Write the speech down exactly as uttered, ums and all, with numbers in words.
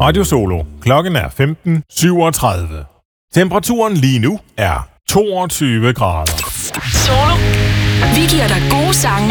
Radio Solo. Klokken er femten syvogtredive. Temperaturen lige nu er toogtyve grader. Solo. Vi giver dig gode sange